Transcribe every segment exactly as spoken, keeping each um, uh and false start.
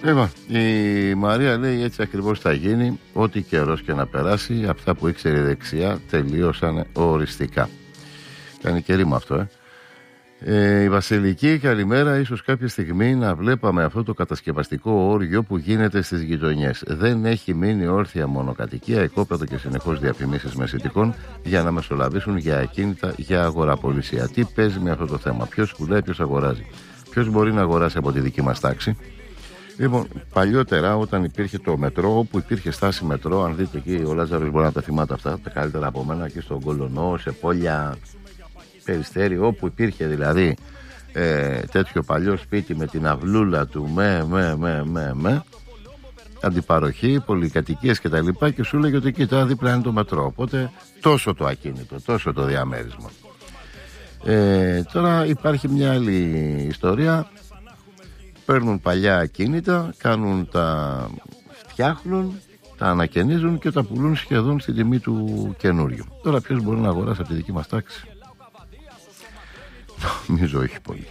Λοιπόν, η Μαρία λέει έτσι ακριβώς θα γίνει. Ό,τι καιρός και να περάσει, αυτά που ήξερε η δεξιά τελείωσαν οριστικά. Κάνει και ρήμα αυτό, ε. Ε, η Βασιλική, καλημέρα. Ίσως κάποια στιγμή να βλέπαμε αυτό το κατασκευαστικό όργιο που γίνεται στις γειτονιές. Δεν έχει μείνει όρθια μονοκατοικία, εκόπεδο και συνεχώς διαφημίσεις μεσητικών για να μεσολαβήσουν για ακίνητα για αγοραπολισία. Τι παίζει με αυτό το θέμα, ποιος πουλάει, ποιος αγοράζει, ποιος μπορεί να αγοράσει από τη δική μας τάξη. Λοιπόν, παλιότερα όταν υπήρχε το μετρό, όπου υπήρχε στάση μετρό, αν δείτε εκεί, ο Λάζαρος μπορεί να τα θυμάται αυτά, τα καλύτερα από μένα, εκεί στον Κολονό, σε Πόλια, Περιστέρι, όπου υπήρχε δηλαδή ε, τέτοιο παλιό σπίτι με την αυλούλα του, με, με, με, με, με, αντιπαροχή, πολυκατοικίες και τα λοιπά, και σου λέγει ότι εκεί τώρα δίπλα είναι το μετρό. Οπότε τόσο το ακίνητο, τόσο το διαμέρισμα. Ε, τώρα υπάρχει μια άλλη ιστορία. Παίρνουν παλιά ακίνητα, κάνουν τα φτιάχνουν, τα ανακαινίζουν και τα πουλούν σχεδόν στην τιμή του καινούριου. Τώρα ποιος μπορεί να αγοράσει από τη δική μας τάξη? Νομίζω όχι πολύ.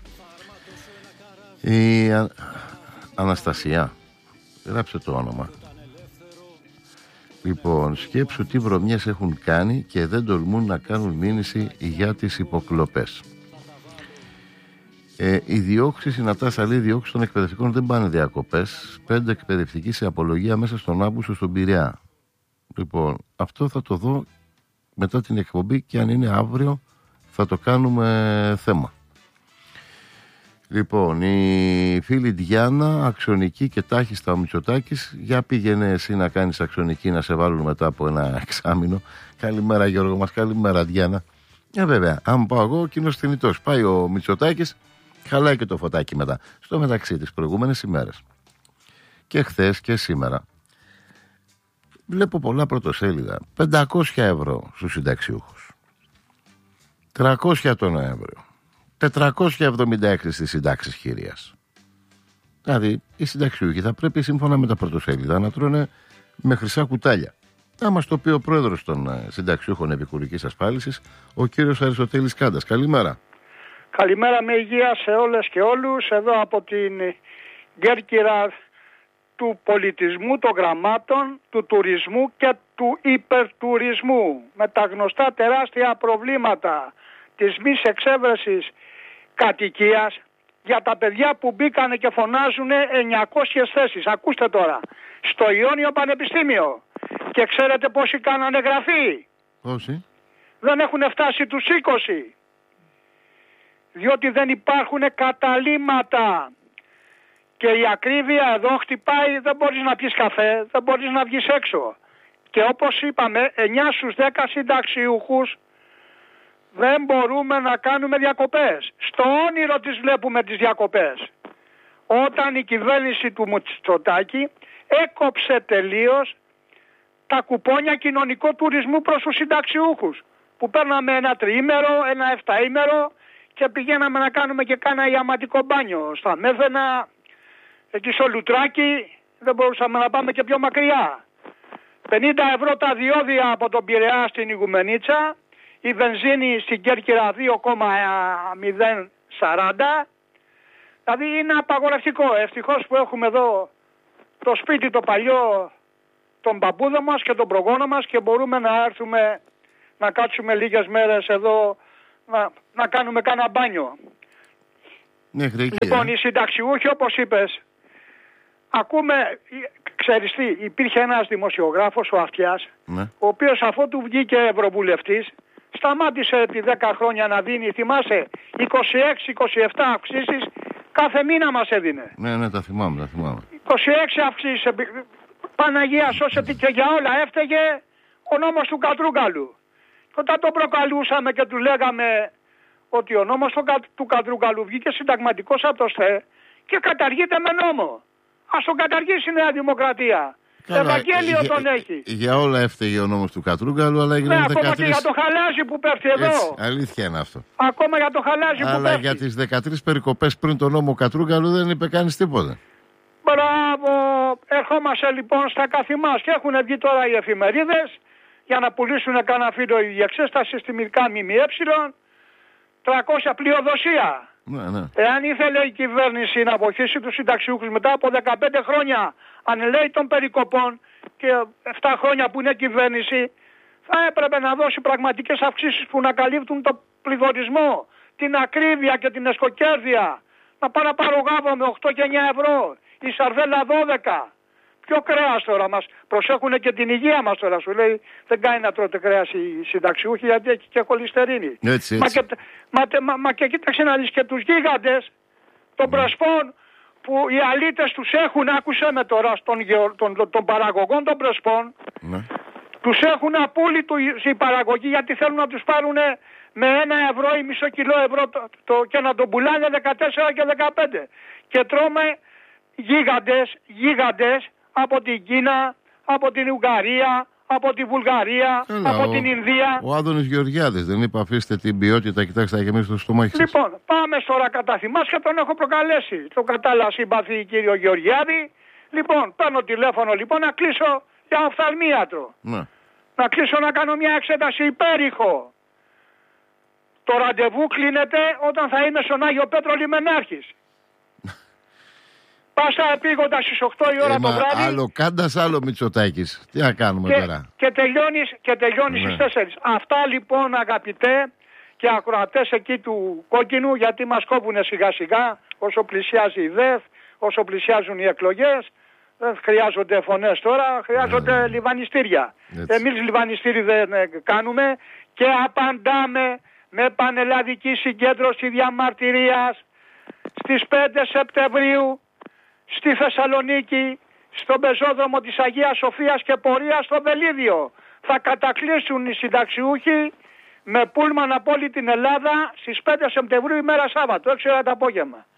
Η Α... Αναστασία, γράψε το όνομα. Λοιπόν, σκέψου τι βρωμιές έχουν κάνει και δεν τολμούν να κάνουν μήνυση για τις υποκλοπές. Ε, οι διώξεις, η Νατάσα λέει, οι διώξεις των εκπαιδευτικών δεν πάνε διακοπές. Πέντε εκπαιδευτικοί σε απολογία μέσα στον Αύγουστο στον Πειραιά. Λοιπόν, αυτό θα το δω μετά την εκπομπή και αν είναι αύριο θα το κάνουμε θέμα. Λοιπόν, η φίλη Διάννα, αξονική και τάχιστα ο Μητσοτάκης. Για πήγαινε εσύ να κάνεις αξονική, να σε βάλουν μετά από ένα εξάμηνο. Καλημέρα Γιώργο μας, καλημέρα Διάννα. Ε, βέβαια, αν πάω εγώ, κοινός θνητός. Πάει ο Μητσοτάκης, χαλάει και το φωτάκι μετά. Στο μεταξύ τις προηγούμενες ημέρες και χθες και σήμερα βλέπω πολλά πρωτοσέλιδα. πεντακόσια ευρώ στους συνταξιούχους, τριακόσια το Νοέμβριο, τετρακόσια εβδομήντα έξι στις συντάξεις χειρίας. Δηλαδή οι συνταξιούχοι θα πρέπει σύμφωνα με τα πρωτοσέλιδα να τρώνε με χρυσά κουτάλια. Να μας το πει ο πρόεδρος των συνταξιούχων επικουρικής ασφάλισης, ο κύριος Αριστοτέλης Κάντας. Καλημέρα. Καλημέρα, με υγεία σε όλες και όλους, εδώ από την Κέρκυρα του πολιτισμού, των γραμμάτων, του τουρισμού και του υπερτουρισμού, με τα γνωστά τεράστια προβλήματα της μη εξέβρεσης κατοικίας για τα παιδιά που μπήκανε και φωνάζουν εννιακόσιες θέσεις. Ακούστε τώρα, στο Ιόνιο Πανεπιστήμιο. Και ξέρετε πόσοι κάνανε γραφή? Πόσοι? Δεν έχουν φτάσει τους είκοσι. Διότι δεν υπάρχουν καταλύματα. Και η ακρίβεια εδώ χτυπάει, δεν μπορείς να πιεις καφέ, δεν μπορείς να βγεις έξω. Και όπως είπαμε, εννιά στους δέκα συνταξιούχους δεν μπορούμε να κάνουμε διακοπές. Στο όνειρο τις βλέπουμε τις διακοπές. Όταν η κυβέρνηση του Μητσοτάκη έκοψε τελείως τα κουπόνια κοινωνικού τουρισμού προς τους συνταξιούχους, που παίρναμε ένα τριήμερο, ένα εφταήμερο και πηγαίναμε να κάνουμε και κάνα ιαματικό μπάνιο στα Μέθαινα, εκεί στο Λουτράκι, δεν μπορούσαμε να πάμε και πιο μακριά. πενήντα ευρώ τα διόδια από τον Πειραιά στην Ιγουμενίτσα, η βενζίνη στην Κέρκυρα δύο κόμμα μηδέν σαράντα, δηλαδή είναι απαγορευτικό. Ευτυχώς που έχουμε εδώ το σπίτι το παλιό, τον παππούδο μας και τον προγόνο μας, και μπορούμε να έρθουμε να κάτσουμε λίγες μέρες εδώ να, να κάνουμε κάνα μπάνιο. Ναι, χρήκη, λοιπόν, ε. οι συνταξιούχοι, όπως είπες, ακούμε, ξέρεις τι, υπήρχε ένας δημοσιογράφος, ο Αυτιάς, ναι, ο οποίος αφού του βγήκε ευρωβουλευτής, σταμάτησε επί δέκα χρόνια να δίνει, θυμάσαι, είκοσι έξι είκοσι επτά αυξήσεις κάθε μήνα μας έδινε. Ναι, ναι, τα θυμάμαι, τα θυμάμαι. είκοσι έξι αυξήσεις, Παναγία σώσεται, και για όλα έφταιγε ο νόμος του Κατρούγκαλου. Και όταν τον προκαλούσαμε και του λέγαμε ότι ο νόμος του Κατρούγκαλου βγήκε συνταγματικός από το ΣΤΕ και καταργείται με νόμο. Ας τον καταργήσει η Νέα Δημοκρατία. Καλά, Ευαγγέλιο για, τον έχει. Για όλα έφταιγε ο νόμος του Κατρούγκαλου, αλλά έγινε ναι, δεκατρείς... ακόμα και για το χαλάζι που πέφτει εδώ. Έτσι, αλήθεια είναι αυτό. Ακόμα για το χαλάζι αλλά που πέφτει. Αλλά για τις δεκατρείς περικοπές πριν τον νόμο Κατρούγκαλου δεν είπε κανείς τίποτα. Μπράβο. Ερχόμαστε λοιπόν στα καθημάς και έχουν βγει τώρα οι εφημερίδες για να πουλήσουν κανένα φύλλο η εξέσταση συστημικά ΜΜΕ, τριακόσια πλειοδοσία. Ναι, ναι. Εάν ήθελε η κυβέρνηση να βοηθήσει τους συνταξιούχους μετά από δεκαπέντε χρόνια ανελαίει των περικοπών και επτά χρόνια που είναι κυβέρνηση, θα έπρεπε να δώσει πραγματικές αυξήσεις που να καλύπτουν το πληθωρισμό, την ακρίβεια και την εσκοκέρδεια. Να πάω να πάρω γάβρο με οκτώ και εννιά ευρώ, η σαρδέλα δώδεκα. Πιο κρέας τώρα, μας προσέχουν και την υγεία μας τώρα, σου λέει δεν κάνει να τρώτε κρέας οι συνταξιούχοι γιατί έχει και χολυστερίνη. Έτσι, έτσι. Μα, και, μα, μα, μα και κοίταξε να δεις και τους γίγαντες των πρεσπών που οι αλήτες τους έχουν, άκουσε με τώρα των, των, των, των παραγωγών των πρεσπών, ναι. Τους έχουν απόλυτο η παραγωγή γιατί θέλουν να τους πάρουν με ένα ευρώ ή μισό κιλό ευρώ το, το, και να τον πουλάνε δεκατέσσερα και δεκαπέντε. Και τρώμε γίγαντες, γίγαντες από την Κίνα, από την Ουγγαρία, από τη Βουλγαρία, Έλα, από ο, την Ινδία. Ο Άδωνης Γεωργιάδης δεν είπε αφήστε την ποιότητα, κοιτάξτε να γεμίσει το στομάχι σας. Λοιπόν, πάμε τώρα κατά θυμάς και τον έχω προκαλέσει. Το κατάλα συμπαθή κύριο Γεωργιάδη. Λοιπόν, παίρνω τηλέφωνο λοιπόν να κλείσω για οφθαλμίατρο. Ναι. Να κλείσω να κάνω μια εξέταση υπέρηχο. Το ραντεβού κλείνεται όταν θα είμαι στον Άγιο Πέτρο Λιμενάρχης. Πας στα επίγοντα στις οκτώ η ώρα ε, το βράδυ. Άλλο Κάντας, άλλο Μητσοτάκης. Τι να κάνουμε και, τώρα. Και τελειώνεις, και τελειώνεις ναι. στις τέσσερις. Αυτά λοιπόν αγαπητέ και ακροατές εκεί του κόκκινου, γιατί μας κόβουνε σιγά σιγά όσο πλησιάζει η ΔΕΘ, όσο πλησιάζουν οι εκλογές. Δεν χρειάζονται φωνές τώρα, χρειάζονται yeah. λιβανιστήρια. Έτσι. Εμείς λιβανιστήρι δεν κάνουμε και απαντάμε με πανελλαδική συγκέντρωση διαμαρτυρίας στις πέντε Σεπτεμβρίου στη Θεσσαλονίκη, στον πεζόδρομο της Αγίας Σοφίας και πορεία στο Βελίδιο. Θα κατακλείσουν οι συνταξιούχοι με πούλμαν από όλη την Ελλάδα στις πέντε Σεπτεμβρίου ημέρα Σάββατο, έξι ώρα το απόγευμα.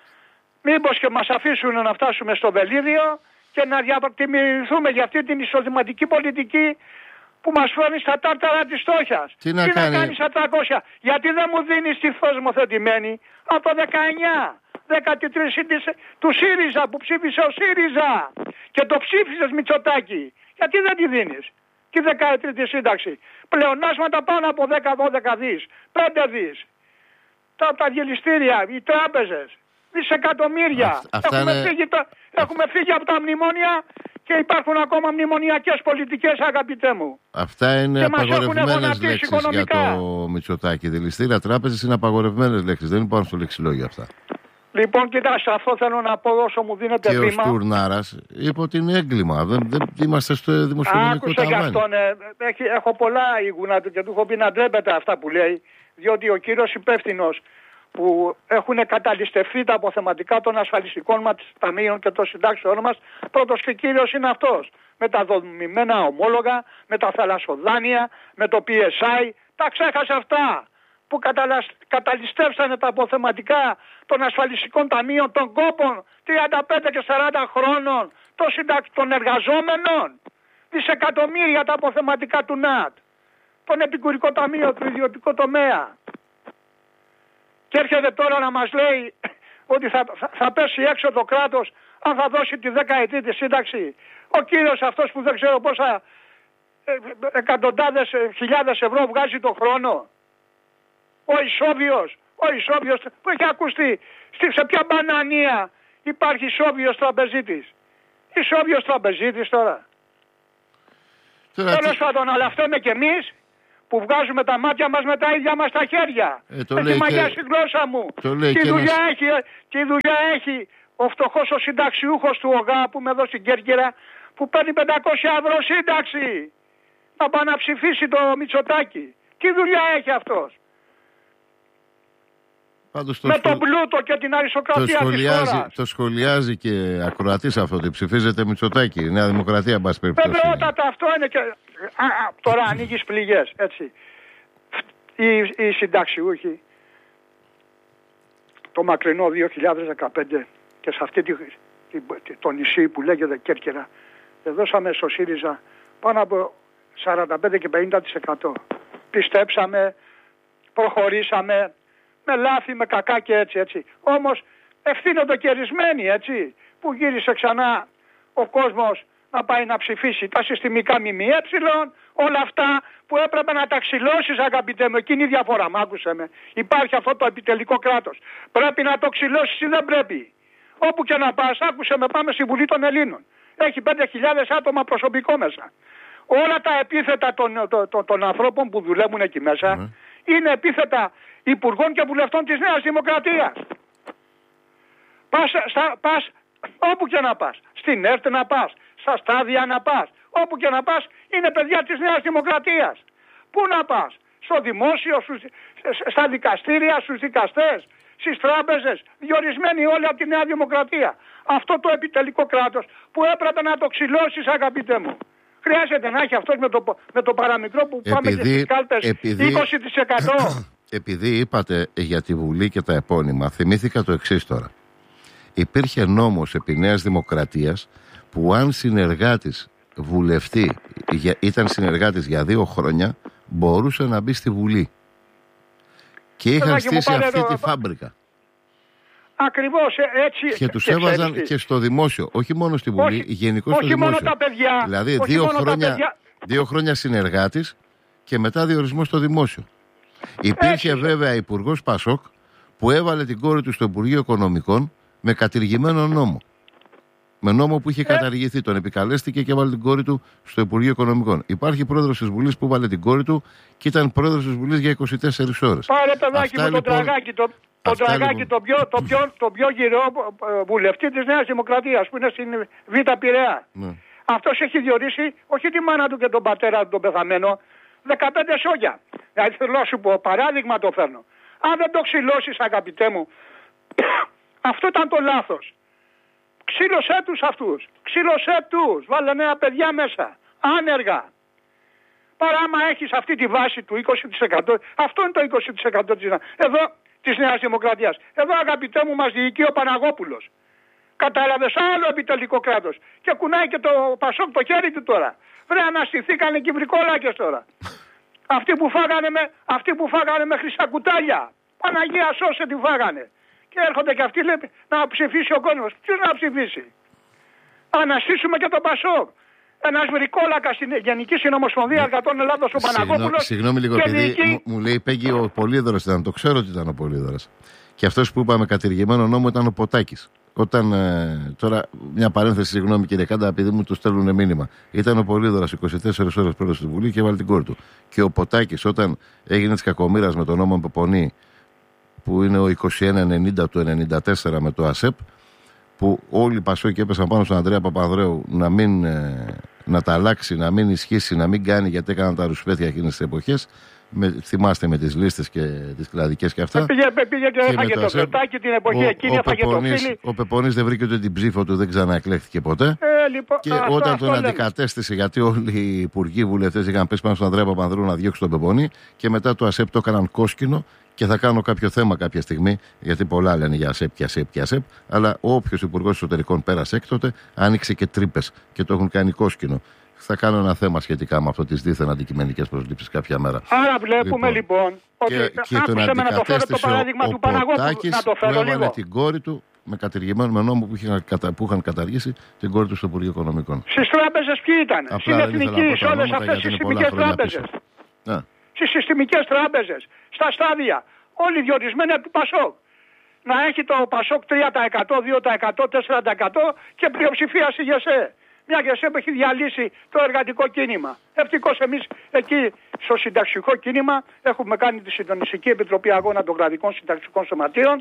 Μήπως και μας αφήσουν να φτάσουμε στο Βελίδιο και να διαπρακτημηθούμε για αυτή την εισοδηματική πολιτική που μας φέρνει στα τάρταρα της στόχιας. Τι να, Τι κάνει... να κάνεις στα τριακόσια. Γιατί δεν μου δίνεις τη θεσμοθετημένη από το δεκαεννιά, δεκατρία του ΣΥΡΙΖΑ που ψήφισε ο ΣΥΡΙΖΑ και το ψήφισες Μητσοτάκη. Γιατί δεν τη δίνεις. Και η δεκατρίτη σύνταξη. Πλεονάσματα πάνω από δέκα δώδεκα δις, πέντε δις. Τα, τα διελιστήρια, οι τράπεζες. Δισεκατομμύρια. Έχουμε, είναι... φύγει τα... Έχουμε φύγει από τα μνημόνια και υπάρχουν ακόμα μνημονιακές πολιτικές, αγαπητέ μου. Αυτά είναι απαγορευμένες λέξεις οικονομικά. Για το Μητσοτάκη. Δηληστήρια, τράπεζες είναι απαγορευμένες λέξεις. Δεν υπάρχουν στο λεξιλόγιο αυτά. Λοιπόν, κοιτάξτε, αυτό θέλω να πω όσο μου δίνετε βήμα. Και ο Στουρνάρας είπε ότι είναι έγκλημα. Δεν, δεν είμαστε στο δημοσιονομικό ταβάνι. Άκουσα γι' αυτόν. Ε, έχω πολλά ήγουνα του και του έχω πει να ντρέπεται αυτά που λέει. Διότι ο κύριος υπεύθυνος που έχουν καταλυστευτεί τα αποθεματικά των ασφαλιστικών μας ταμείων και των συντάξεων μας, πρώτος και κύριος είναι αυτός. Με τα δομημένα ομόλογα, με τα θαλασσοδάνεια, με το πι ες άι, τα ξέχασε αυτά που καταλυστεύσανε τα αποθεματικά των ασφαλιστικών ταμείων των κόπων τριάντα πέντε και σαράντα χρόνων των, συντακ... των εργαζόμενων. Δισεκατομμύρια τα αποθεματικά του ΝΑΤ, τον επικουρικό ταμείο του ιδιωτικού τομέα. Και έρχεται τώρα να μας λέει ότι θα, θα, θα πέσει έξω το κράτος αν θα δώσει τη δεκαετή τη σύνταξη. Ο κύριος αυτός που δεν ξέρω πόσα ε, εκατοντάδες ε, χιλιάδες ευρώ βγάζει το χρόνο. Ο ισόβιος, ο ισόβιος που έχει ακουστεί σε ποια μπανανία υπάρχει ισόβιος τραπεζίτης. Ισόβιος τραπεζίτης τώρα. Τέλος πάντων, αλλά αυτό είναι και εμείς που βγάζουμε τα μάτια μας με τα ίδια μας τα χέρια. Ε, το έχει μαγιά και... στη γλώσσα μου. Τι δουλειά, ένας... έχει, τι δουλειά έχει ο φτωχός ο συνταξιούχος του ΟΓΑ που με εδώ στην Κέρκυρα που παίρνει πεντακόσια ευρώ σύνταξη να πάει να ψηφίσει το Μητσοτάκη. Τι δουλειά έχει αυτός. Πάντως το με σχολ... τον πλούτο και την αριστοκρατία το της χώρας. Το σχολιάζει και ακροατής αυτό ότι ψηφίζεται Μητσοτάκη. Νέα Δημοκρατία, εν πάση περιπτώσει. Βεβαιότατα αυτό είναι και... Α, α, τώρα ανοίγεις πληγές, έτσι. Οι, οι συνταξιούχοι το μακρινό δύο χιλιάδες δεκαπέντε και σε αυτή τη, τη, το νησί που λέγεται Κέρκυρα δώσαμε στο ΣΥΡΙΖΑ πάνω από σαράντα πέντε και πενήντα τοις εκατό. Πιστέψαμε, προχωρήσαμε με λάθη, με κακά και έτσι έτσι. Όμως ευθύνονται κερισμένοι, έτσι, που γύρισε ξανά ο κόσμος να πάει να ψηφίσει τα συστημικά ΜΜΕ, όλα αυτά που έπρεπε να τα ξυλώσεις, αγαπητέ μου. Εκείνη η διαφορά, μ' άκουσε με. Υπάρχει αυτό το επιτελικό κράτος. Πρέπει να το ξυλώσεις ή δεν πρέπει. Όπου και να πας, άκουσε με, πάμε στη Βουλή των Ελλήνων. Έχει πέντε χιλιάδες άτομα προσωπικό μέσα. Όλα τα επίθετα των, των, των, των ανθρώπων που δουλεύουν εκεί μέσα mm. είναι επίθετα υπουργών και βουλευτών της Νέας Δημοκρατίας. Πας, στα, πας όπου και να πας. Στην ΕΡΤ να πας. Στα στάδια να πας. Όπου και να πας είναι παιδιά της Νέας Δημοκρατίας. Πού να πας? Στο δημόσιο, στους, στα δικαστήρια, στους δικαστές, στις τράπεζες, διορισμένοι όλοι από τη Νέα Δημοκρατία. Αυτό το επιτελικό κράτος που έπρεπε να το ξυλώσεις, αγαπητέ μου. Χρειάζεται να έχει αυτός με το, με το παραμικρό που επειδή, πάμε και στις κάλπες επειδή, είκοσι τοις εκατό. Επειδή είπατε για τη Βουλή και τα επώνυμα, θυμήθηκα το εξής τώρα. Υπήρχε νόμος επί Νέας Δημοκρατίας που αν συνεργάτης βουλευτή ήταν συνεργάτης για δύο χρόνια, μπορούσε να μπει στη Βουλή. Και είχαν στήσει αυτή εδώ, τη φάμπρικα. Ακριβώς έτσι. Και τους έβαζαν και, και στο δημόσιο, όχι μόνο στη Βουλή, γενικώς στο δημόσιο. Όχι μόνο τα παιδιά. Δηλαδή δύο χρόνια, δύο χρόνια συνεργάτης και μετά διορισμό στο δημόσιο. Υπήρχε έτσι. Βέβαια υπουργός Πασόκ που έβαλε την κόρη του στο Υπουργείο Οικονομικών με κατηργημένο νόμο. Με νόμο που είχε ε. καταργηθεί. Τον επικαλέστηκε και έβαλε την κόρη του στο Υπουργείο Οικονομικών. Υπάρχει πρόεδρος της Βουλής που έβαλε την κόρη του και ήταν πρόεδρος της Βουλής για είκοσι τέσσερις ώρες. Πάρε παιδάκι μου λοιπόν, τον Τραγάκη, το, τον Τραγάκη λοιπόν. το, πιο, το, πιο, το πιο γυρό βουλευτή της Νέας Δημοκρατίας που είναι στην Β' Πειραιά. Ναι. Αυτός έχει διορίσει όχι τη μάνα του και τον πατέρα του τον πεθαμένο, δεκαπέντε σόγια. Δηλαδή θέλω να σου πω, παράδειγμα το φέρνω. Αν δεν το ξυλώσεις, αγαπητέ μου, αυτό ήταν το λάθος. Ξύλωσέ τους αυτούς. Ξύλωσέ τους. Βάλε νέα παιδιά μέσα. Άνεργα. Παρά άμα έχεις αυτή τη βάση του είκοσι τοις εκατό. Αυτό είναι το είκοσι τοις εκατό της, εδώ, της Νέας Δημοκρατίας. Εδώ, αγαπητέ μου, μας διοικεί ο Παναγόπουλος. Κατάλαβες, άλλο επιτελικό κράτος. Και κουνάει και το Πασόκ το χέρι του τώρα. Βρε, αναστηθήκανε και οι βρικόλακες τώρα. Αυτοί που φάγανε με, αυτοί που φάγανε με χρυσά κουτάλια. Παναγία σώσε τι φάγανε. Και έρχονται και αυτοί λέει να ψηφίσει ο κόσμος. Ποιος να ψηφίσει? Αναστήσουμε και τον Πασόκ. Ένας βρικόλακας στην Γενική Συνομοσπονδία Εργατών Ελλάδος ο Παναγόπουλος. Συγγνώμη λίγο, επειδή διοικεί... μου, μου λέει Πέγγι ο Πολύδωρος ήταν. Το ξέρω ότι ήταν ο Πολύδωρος. Και αυτός που είπαμε κατηργημένο νόμο ήταν ο Ποτάκης. Όταν, ε, τώρα μια παρένθεση, συγγνώμη κύριε Κάντα, επειδή μου του στέλνουν μήνυμα. Ήταν ο Πολύδωρας είκοσι τέσσερις ώρες πρόεδρος στη Βουλή και έβαλε την κόρη του. Και ο Ποτάκης όταν έγινε της κακομοίρας με τον νόμο Πεπονή, που είναι ο είκοσι ένα ενενήντα του ενενήντα τέσσερα με το ΑΣΕΠ, που όλοι οι Πασόκοι έπεσαν πάνω στον Ανδρέα Παπανδρέου να, μην, ε, να τα αλλάξει, να μην ισχύσει, να μην κάνει, γιατί έκαναν τα ρουσφέτια εκείνες τις εποχές. Με, θυμάστε με τις λίστες και τις κλαδικές και αυτά. Πήγε, πήγε και έφαγε το Φερτάκι την εποχή ο, εκείνη, έφαγε το φίλι. Ο Πεπονής δεν βρήκε ούτε την ψήφο του, δεν ξαναεκλέχθηκε ποτέ. Ε, λοιπόν, και αυτό, όταν αυτό τον λέμε. αντικατέστησε, γιατί όλοι οι υπουργοί βουλευτές είχαν πέσει πάνω στον Ανδρέα Παπανδρέου να διώξουν τον Πεπονή, και μετά το ΑΣΕΠ το έκαναν κόσκινο. Και θα κάνω κάποιο θέμα κάποια στιγμή, γιατί πολλά λένε για ΑΣΕΠ και ΑΣΕΠ και ΑΣΕΠ. Αλλά όποιος υπουργός εσωτερικών πέρασε έκτοτε, άνοιξε και τρύπες και το έχουν κάνει κόσκινο. Θα κάνω ένα θέμα σχετικά με αυτό, τις δίθεν αντικειμενικές προσλήψεις κάποια μέρα. Άρα βλέπουμε λοιπόν, λοιπόν ότι και, και άκουσε με να το φέρω το παράδειγμα του Παναγόπουλου. Να το φέρω λίγο. Την κόρη του με κατηργημένο με νόμο που είχαν, που είχαν καταργήσει την κόρη του στο Υπουργείο Οικονομικών. Στις τράπεζες ποιοι ήταν? Στην Εθνική, σε όλες αυτές τις συστημικές τράπεζες. Στις συστημικές τράπεζες, στα στάδια, όλοι διορισμένοι από του Πασόκ. Να έχει το Πασόκ τρία τοις εκατό, δύο τοις εκατό, τέσσερα τοις εκατό και πλειοψηφία στη ΓΕΣΕ. Μια ΓΕΣΕ που έχει διαλύσει το εργατικό κίνημα. Ευτυχώς εμείς εκεί στο συνταξικό κίνημα έχουμε κάνει τη Συντονιστική Επιτροπή Αγώνα των Κρατικών Συνταξικών Σωματείων.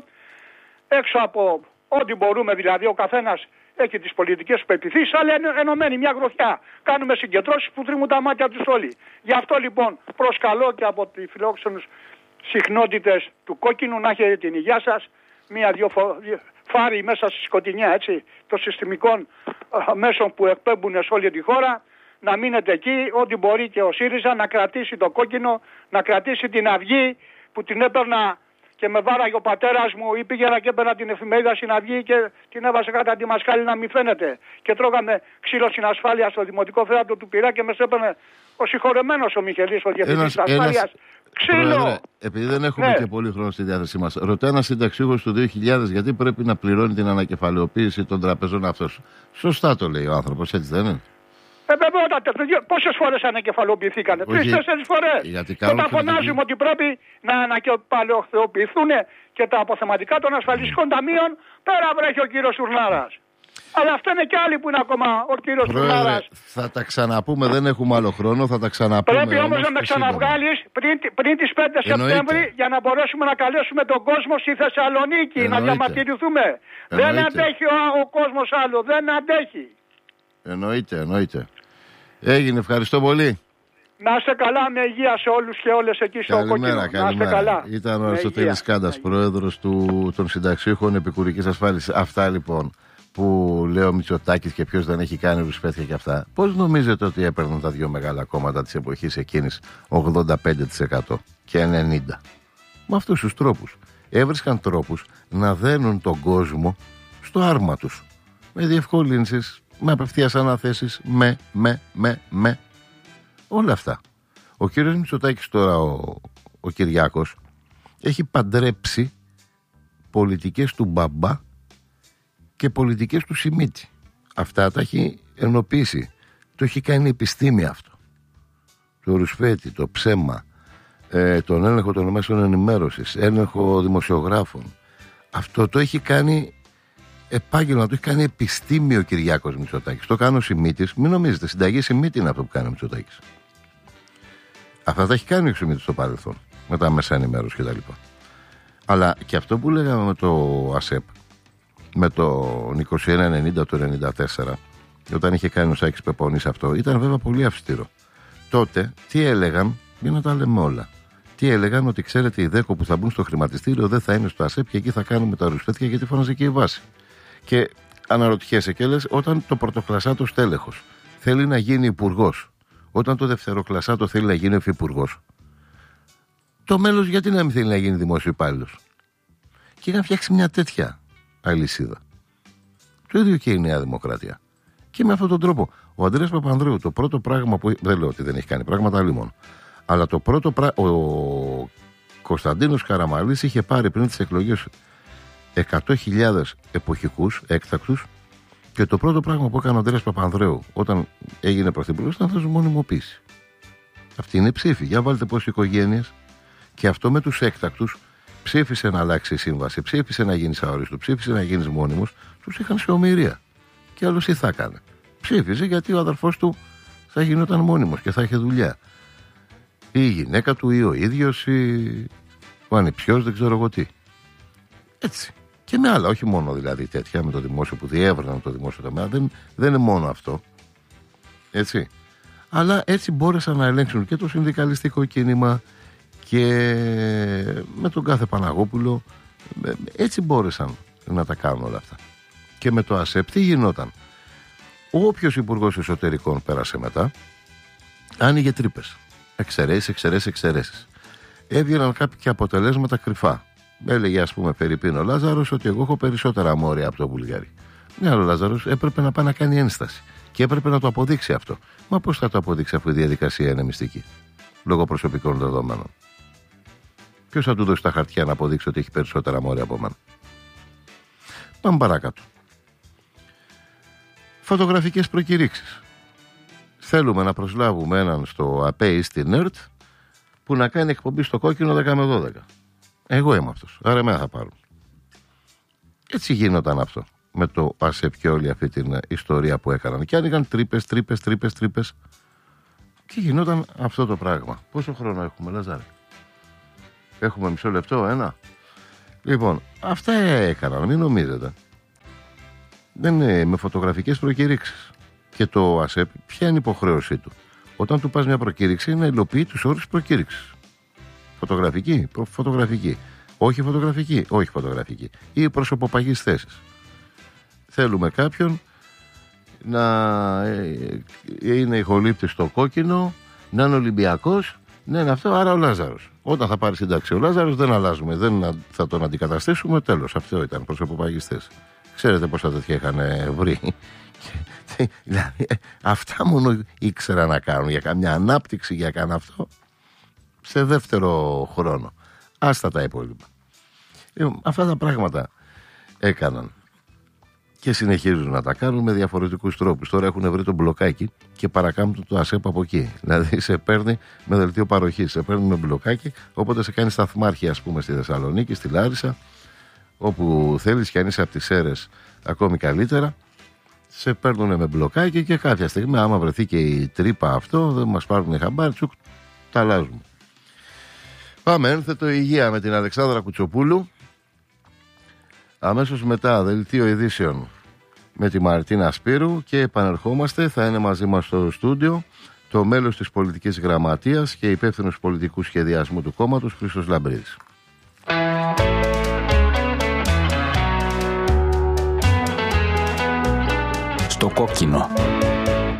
Έξω από ό,τι μπορούμε, δηλαδή ο καθένας έχει τις πολιτικές του πεποιθήσεις, αλλά είναι ενωμένοι μια γροθιά. Κάνουμε συγκεντρώσεις που τρίβουν τα μάτια τους όλοι. Γι' αυτό λοιπόν προσκαλώ και από τις φιλόξενους συχνότητες του κόκκινου να έχετε την υγεία σας, μία-δυο φάροι μέσα στη σκοτεινιά, έτσι, των συστημικών α, μέσων που εκπέμπουν σε όλη τη χώρα, να μείνετε εκεί, ό,τι μπορεί και ο ΣΥΡΙΖΑ να κρατήσει το κόκκινο, να κρατήσει την αυγή που την έπαιρνα και με βάραγε ο πατέρας μου, ή πήγαινα και έπαιρνα την εφημερίδα στην αυγή και την έβασε κατά τη μασχάλη να μην φαίνεται. Και τρώγαμε ξύλο στην ασφάλεια στο Δημοτικό Θέατρο του Πειραιά και με έπαιρνε ο συγχωρεμένος ο Μιχελής, ο διευθυντής της ασφάλειας. Ξύλο! Πρόεδρε, επειδή δεν έχουμε ναι. και πολύ χρόνο στη διάθεσή μας, ρωτάει ένας συνταξιούχος του δύο χιλιάδες γιατί πρέπει να πληρώνει την ανακεφαλαιοποίηση των τραπεζών αυτός. Σωστά το λέει ο άνθρωπος, έτσι δεν είναι? Ε, βέβαια, πόσες φορές ανακεφαλοποιηθήκανε? Τρεις-τέσσερις φορές. Και όταν φωνάζουμε ότι πρέπει να ανακεφαλοποιηθούν και τα αποθεματικά των ασφαλιστικών ταμείων, πέρα βρέχει ο κύριος Τουρνάρας. Αλλά αυτά είναι και άλλοι που είναι ακόμα ο κύριος Τουρνάρας. Θα τα ξαναπούμε, δεν έχουμε άλλο χρόνο, θα τα ξαναπούμε. Πρέπει όμως, όμως να με ξαναβγάλεις πριν, πριν τις πέντε Σεπτέμβρη για να μπορέσουμε να καλέσουμε τον κόσμο στη Θεσσαλονίκη. Εννοείται. Να διαμαρτυρηθούμε. Εννοείται. Δεν αντέχει ο, ο κόσμος άλλο, δεν αντέχει. Εννοείται, εννοείται. Έγινε, ευχαριστώ πολύ. Να είστε καλά, με υγεία σε όλους και όλες εκεί στο καλημέρα, κόκκινο. Καλημέρα. Να είστε καλά. Ήταν ο Αριστοτέλης Σκάντας, πρόεδρος του, των συνταξιούχων επικουρικής ασφάλισης. Αυτά λοιπόν που λέει ο Μητσοτάκης και ποιος δεν έχει κάνει ρουσπέτια και αυτά. Πώς νομίζετε ότι έπαιρναν τα δύο μεγάλα κόμματα της εποχής εκείνης ογδόντα πέντε τοις εκατό και ενενήντα τοις εκατό? Με αυτούς τους τρόπους. Έβρισκαν τρόπους να δένουν τον κόσμο στο άρμα τους. Με διευκολύνσεις, με απευθείας αναθέσεις, με, με, με, με. Όλα αυτά. Ο κύριος Μητσοτάκης τώρα, ο, ο Κυριάκος, έχει παντρέψει πολιτικές του μπαμπά και πολιτικές του Σιμίτη. Αυτά τα έχει ενοποιήσει. Το έχει κάνει επιστήμη αυτό. Το ρουσφέτη, το ψέμα, ε, τον έλεγχο των μέσων ενημέρωσης, έλεγχο δημοσιογράφων. Αυτό το έχει κάνει επάγγελμα, το έχει κάνει επιστήμη ο Κυριάκος Μητσοτάκης. Το κάνει ο Σιμίτης. Μην νομίζετε, συνταγή Σιμίτη είναι αυτό που κάνει ο Μητσοτάκης. Αυτά τα έχει κάνει ο Σιμίτης στο παρελθόν, με τα μέσα ενημέρωσης κτλ. Αλλά και αυτό που λέγαμε με το ΑΣΕΠ, με τον είκοσι ένα ενενήντα του ενενήντα τέσσερα, όταν είχε κάνει ο Σάκης Πεπώνης αυτό, ήταν βέβαια πολύ αυστηρό. Τότε τι έλεγαν, για να τα λέμε όλα. Τι έλεγαν, ότι ξέρετε, οι δέκο που θα μπουν στο χρηματιστήριο δεν θα είναι στο ΑΣΕΠ και εκεί θα κάνουμε τα ρουσφέτια, γιατί φώναζε και η βάση. Και αναρωτιέσαι και λες, όταν το πρωτοκλασσάτο στέλεχος θέλει να γίνει υπουργός, όταν το δευτεροκλασσάτο θέλει να γίνει υφυπουργός, το μέλος γιατί να μην θέλει να γίνει δημόσιο υπάλληλος? Και να φτιάξει μια τέτοια αλυσίδα. Το ίδιο και η Νέα Δημοκρατία. Και με αυτόν τον τρόπο, ο Ανδρέας Παπανδρέου, το πρώτο πράγμα που. Δεν λέω ότι δεν έχει κάνει πράγματα άλλη μόνο. Αλλά το πρώτο πράγμα. Ο Κωνσταντίνος Καραμανλής είχε πάρει πριν τις εκλογές εκατό χιλιάδες εποχικούς, έκτακτους, και το πρώτο πράγμα που έκανε ο Ανδρέας Παπανδρέου όταν έγινε πρωθυπουργός ήταν να τους μονιμοποιήσει. Αυτή είναι ψήφη. Για βάλτε πόσες οικογένειες. Και αυτό με τους έκτακτους. Ψήφισε να αλλάξει η σύμβαση, ψήφισε να γίνει αόριστο, ψήφισε να γίνει μόνιμος, τους είχαν σε ομοιρία. Και άλλος τι θα έκανε? Ψήφιζε γιατί ο αδερφός του θα γινόταν μόνιμος και θα είχε δουλειά. Ή η γυναίκα του, ή ο ίδιος, ή ο ανιψιός, δεν ξέρω εγώ τι. Έτσι. Και με άλλα, όχι μόνο δηλαδή τέτοια με το δημόσιο που διέβραναν το δημόσιο τομέα, δεν, δεν είναι μόνο αυτό. Έτσι. Αλλά έτσι μπόρεσαν να ελέγξουν και το συνδικαλιστικό κίνημα. Και με τον κάθε Παναγόπουλο έτσι μπόρεσαν να τα κάνουν όλα αυτά. Και με το ΑΣΕΠ τι γινόταν? Όποιος υπουργός εσωτερικών πέρασε μετά, άνοιγε τρύπες. Εξαιρέσεις, εξαιρέσεις, εξαιρέσεις. Έβγαιναν κάποια αποτελέσματα κρυφά. Έλεγε, ας πούμε, Φερρυπίν ο Λάζαρος ότι εγώ έχω περισσότερα μόρια από το Βουλγάρι. Ναι, ο Λάζαρος έπρεπε να πάει να κάνει ένσταση. Και έπρεπε να το αποδείξει αυτό. Μα πώς θα το αποδείξει, αφού η διαδικασία είναι μυστική, λόγω προσωπικών δεδομένων? Ποιος θα του δώσει τα χαρτιά να αποδείξει ότι έχει περισσότερα μόρια από μένα? Πάμε παρακάτω. Φωτογραφικές προκηρύξεις. Θέλουμε να προσλάβουμε έναν στο ΑΠΕ ή στην ΕΡΤ που να κάνει εκπομπή στο κόκκινο δέκα με δώδεκα. Εγώ είμαι αυτός, άρα εμένα θα πάρουν. Έτσι γίνονταν αυτό με το ΑΣΕΠ και όλη αυτή την ιστορία που έκαναν. Και άνοιγαν τρύπες, τρύπες, τρύπες, τρύπες. Και γινόταν αυτό το πράγμα. Πόσο χρόνο έχουμε, Λαζάρη? Έχουμε μισό λεπτό, ένα. Λοιπόν, αυτά έκαναν, μην νομίζετε. Δεν είναι με φωτογραφικές προκηρύξεις. Και το ΑΣΕΠ, ποια είναι η υποχρέωσή του? Όταν του πας μια προκήρυξη, να υλοποιεί τους όρους προκήρυξης. Φωτογραφική, φωτογραφική. Όχι φωτογραφική, όχι φωτογραφική. Ή προσωποπαγής θέσης. Θέλουμε κάποιον να είναι ηχολήπτης στο κόκκινο, να είναι Ολυμπιακός, να είναι αυτό, άρα ο Λάζαρος. Όταν θα πάρει σύνταξη ο Λάζαρος, δεν αλλάζουμε, δεν θα τον αντικαταστήσουμε, τέλος. Αυτό ήταν προσωποπαγής θέση. Ξέρετε πόσα τέτοια είχαν βρει? Δηλαδή, αυτά μόνο ήξερα να κάνουν για καμιά ανάπτυξη, για κανένα αυτό, σε δεύτερο χρόνο. Άστα τα υπόλοιπα. Αυτά τα πράγματα έκαναν. Και συνεχίζουν να τα κάνουν με διαφορετικούς τρόπους. Τώρα έχουν βρει το μπλοκάκι και παρακάμπτουν το ΑΣΕΠ από εκεί. Δηλαδή σε παίρνει με δελτίο παροχής, σε παίρνει με μπλοκάκι, οπότε σε κάνει σταθμάρχη, ας πούμε, στη Θεσσαλονίκη, στη Λάρισα, όπου θέλεις, και αν είσαι από τις Σέρρες ακόμη καλύτερα. Σε παίρνουν με μπλοκάκι και κάποια στιγμή, άμα βρεθεί και η τρύπα αυτό, δεν μας πάρουν χαμπάρι, τσουκ, τα αλλάζουμε. Πάμε, ένθετο υγεία με την Αλεξάνδρα Κουτσοπούλου. Αμέσως μετά δελτίο ειδήσεων με τη Μαρτίνα Σπύρου και επανερχόμαστε. Θα είναι μαζί μας στο στούντιο το μέλος της πολιτικής γραμματείας και υπεύθυνος πολιτικού σχεδιασμού του κόμματος, Χρήστος Λαμπρίδης. Στο κόκκινο.